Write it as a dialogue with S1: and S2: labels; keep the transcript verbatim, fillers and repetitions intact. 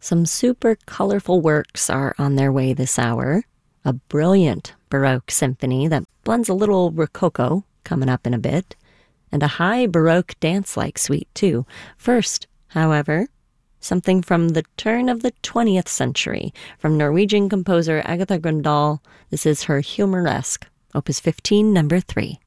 S1: Some super colorful works are on their way this hour. A brilliant Baroque symphony that blends a little Rococo, coming up in a bit, and a high Baroque dance-like suite, too. First, however, something from the turn of the twentieth century, from Norwegian composer Agatha Grøndahl. This is her Humoresque, Opus fifteen, number three.